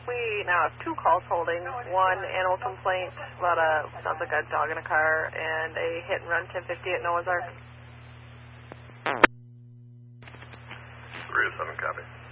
We now have 2 calls holding. One animal complaint about sounds like a dog in a car, and a hit and run 1050 at Noah's Ark. 307, copy.